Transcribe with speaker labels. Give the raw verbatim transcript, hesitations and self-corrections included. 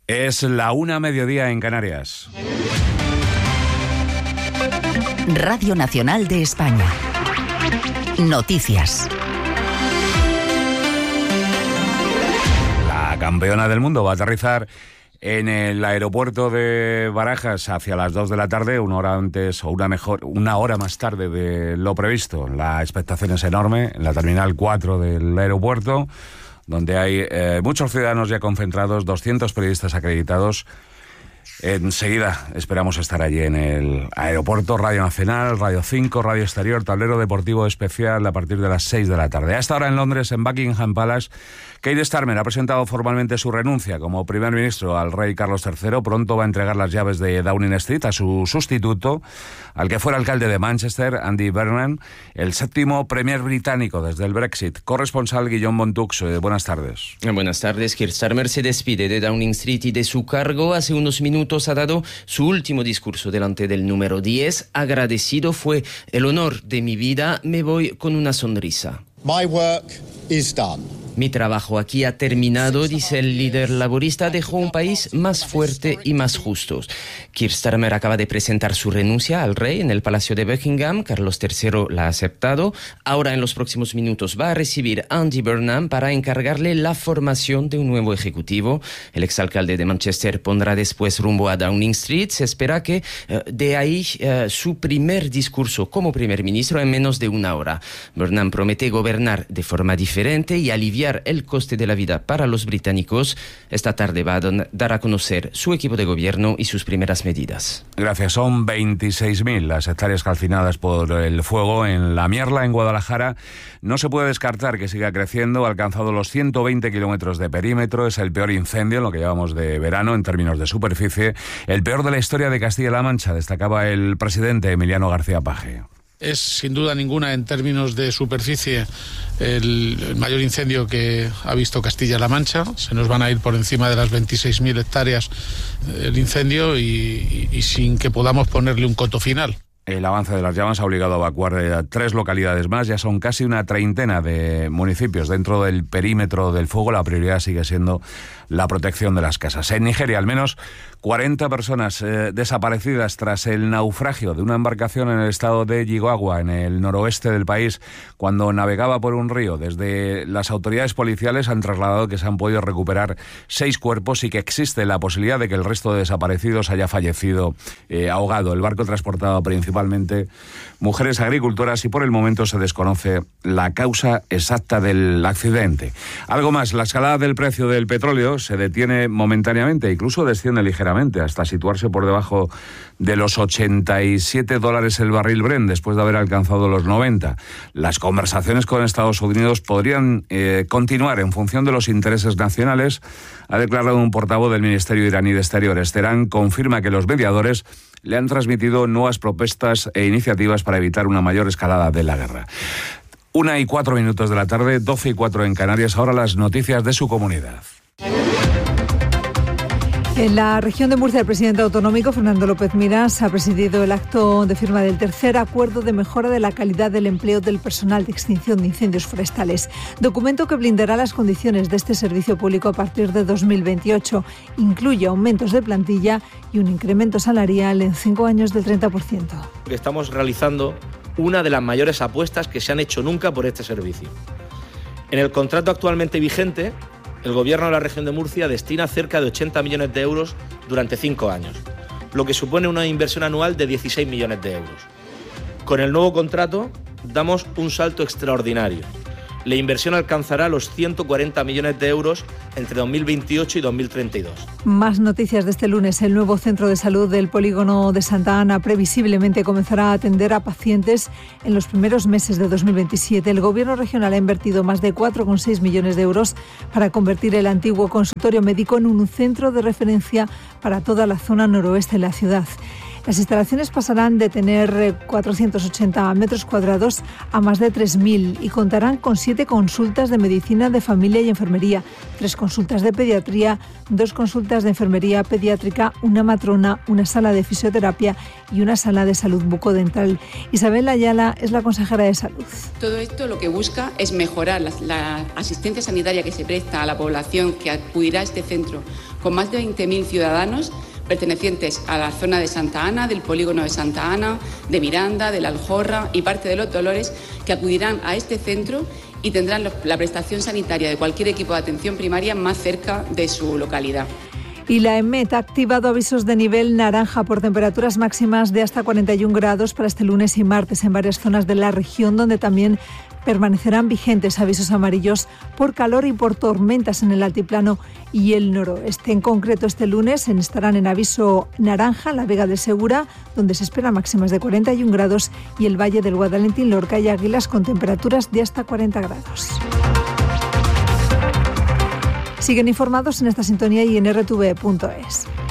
Speaker 1: Es la una mediodía en Canarias.
Speaker 2: Radio Nacional de España. Noticias.
Speaker 1: La campeona del mundo va a aterrizar en el aeropuerto de Barajas hacia las dos de la tarde, una hora antes o una mejor, una hora más tarde de lo previsto. La expectación es enorme en la terminal cuatro del aeropuerto, donde hay eh, muchos ciudadanos ya concentrados, doscientos periodistas acreditados. Enseguida esperamos estar allí en el aeropuerto. Radio Nacional, Radio cinco, Radio Exterior, tablero deportivo especial a partir de las seis de la tarde. A esta hora en Londres, en Buckingham Palace, Keir Starmer ha presentado formalmente su renuncia como primer ministro al rey Carlos tercero. Pronto va a entregar las llaves de Downing Street a su sustituto, al que fuera alcalde de Manchester, Andy Burnham, el séptimo premier británico desde el Brexit. Corresponsal Guillaume Montux, eh, buenas tardes.
Speaker 3: Buenas tardes. Keir Starmer se despide de Downing Street y de su cargo. Hace unos minutos ha dado su último discurso delante del número diez. Agradecido: fue el honor de mi vida, me voy con una sonrisa.
Speaker 4: My work is done.
Speaker 3: Mi trabajo aquí ha terminado, dice el líder laborista. Dejó un país más fuerte y más justo. Keir Starmer acaba de presentar su renuncia al rey en el Palacio de Buckingham. Carlos tercero la ha aceptado. Ahora, en los próximos minutos, va a recibir a Andy Burnham para encargarle la formación de un nuevo ejecutivo. El exalcalde de Manchester pondrá después rumbo a Downing Street. Se espera que uh, de ahí uh, su primer discurso como primer ministro en menos de una hora. Burnham promete gobernar de forma diferente y aliviar el coste de la vida para los británicos. Esta tarde va a don- dar a conocer su equipo de gobierno y sus primeras medidas.
Speaker 1: Gracias. Son veintiséis mil las hectáreas calcinadas por el fuego en La Mierla, en Guadalajara. No se puede descartar que siga creciendo. Ha alcanzado los ciento veinte kilómetros de perímetro. Es el peor incendio en lo que llevamos de verano en términos de superficie. El peor de la historia de Castilla-La Mancha, destacaba el presidente Emiliano García Paje.
Speaker 5: Es sin duda ninguna, en términos de superficie, el, el mayor incendio que ha visto Castilla-La Mancha. Se nos van a ir por encima de las veintiséis mil hectáreas el incendio y, y, y sin que podamos ponerle un coto final.
Speaker 1: El avance de las llamas ha obligado a evacuar a tres localidades más. Ya son casi una treintena de municipios dentro del perímetro del fuego. La prioridad sigue siendo la protección de las casas. En Nigeria, al menos cuarenta personas eh, desaparecidas tras el naufragio de una embarcación en el estado de Yigawa, en el noroeste del país, cuando navegaba por un río. Desde las autoridades policiales han trasladado que se han podido recuperar seis cuerpos y que existe la posibilidad de que el resto de desaparecidos haya fallecido eh, ahogado. El barco transportaba principalmente mujeres agricultoras y por el momento se desconoce la causa exacta del accidente. Algo más, la escalada del precio del petróleo se detiene momentáneamente, incluso desciende ligeramente hasta situarse por debajo de los ochenta y siete dólares el barril Brent después de haber alcanzado los noventa. Las conversaciones con Estados Unidos podrían eh, continuar en función de los intereses nacionales, ha declarado un portavoz del Ministerio iraní de Exteriores. Teherán confirma que los mediadores le han transmitido nuevas propuestas e iniciativas para evitar una mayor escalada de la guerra. Una y cuatro minutos de la tarde, doce y cuatro en Canarias. Ahora las noticias de su comunidad.
Speaker 6: En la región de Murcia, el presidente autonómico, Fernando López Miras, ha presidido el acto de firma del tercer acuerdo de mejora de la calidad del empleo del personal de extinción de incendios forestales. Documento que blindará las condiciones de este servicio público a partir de dos mil veintiocho. Incluye aumentos de plantilla y un incremento salarial en cinco años del treinta por ciento.
Speaker 7: Estamos realizando una de las mayores apuestas que se han hecho nunca por este servicio. En el contrato actualmente vigente, el Gobierno de la región de Murcia destina cerca de ochenta millones de euros durante cinco años, lo que supone una inversión anual de dieciséis millones de euros. Con el nuevo contrato damos un salto extraordinario. La inversión alcanzará los ciento cuarenta millones de euros entre dos mil veintiocho y dos mil treinta y dos.
Speaker 6: Más noticias de este lunes. El nuevo centro de salud del polígono de Santa Ana previsiblemente comenzará a atender a pacientes en los primeros meses de dos mil veintisiete. El Gobierno regional ha invertido más de cuatro coma seis millones de euros para convertir el antiguo consultorio médico en un centro de referencia para toda la zona noroeste de la ciudad. Las instalaciones pasarán de tener cuatrocientos ochenta metros cuadrados a más de tres mil y contarán con siete consultas de medicina de familia y enfermería, tres consultas de pediatría, dos consultas de enfermería pediátrica, una matrona, una sala de fisioterapia y una sala de salud bucodental. Isabel Ayala es la consejera de Salud.
Speaker 8: Todo esto lo que busca es mejorar la, la asistencia sanitaria que se presta a la población que acudirá a este centro, con más de veinte mil ciudadanos pertenecientes a la zona de Santa Ana, del polígono de Santa Ana, de Miranda, de la Aljorra y parte de los Dolores, que acudirán a este centro y tendrán la prestación sanitaria de cualquier equipo de atención primaria más cerca de su localidad.
Speaker 6: Y la EMET ha activado avisos de nivel naranja por temperaturas máximas de hasta cuarenta y un grados para este lunes y martes en varias zonas de la región, donde también permanecerán vigentes avisos amarillos por calor y por tormentas en el altiplano y el noroeste. En concreto, este lunes estarán en aviso naranja la Vega del Segura, donde se esperan máximas de cuarenta y un grados, y el Valle del Guadalentín, Lorca y Águilas con temperaturas de hasta cuarenta grados. Siguen informados en esta sintonía y en erre te ve punto es.